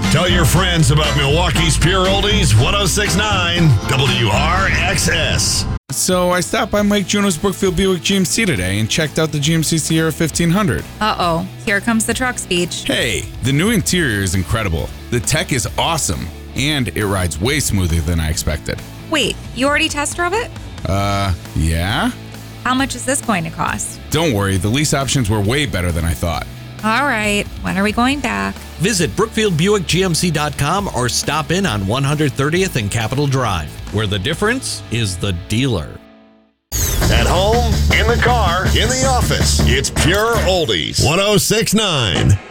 Tell your friends about Milwaukee's Pure Oldies 1069 WRXS. So I stopped by Mike Juno's Brookfield Buick GMC today and checked out the GMC Sierra 1500. Uh-oh, here comes the truck speech. Hey, the new interior is incredible. The tech is awesome, and it rides way smoother than I expected. Wait, you already test drove it? Yeah? How much is this going to cost? Don't worry, the lease options were way better than I thought. All right, when are we going back? Visit BrookfieldBuickGMC.com or stop in on 130th and Capitol Drive, where the difference is the dealer. At home, in the car, in the office, it's Pure Oldies 1069